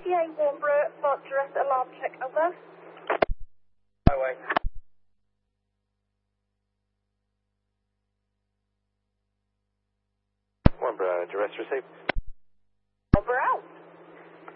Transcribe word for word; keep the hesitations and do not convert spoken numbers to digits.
T A Warnborough for direct alarm check, over. Highway. Warnborough, direct received. Warnborough out.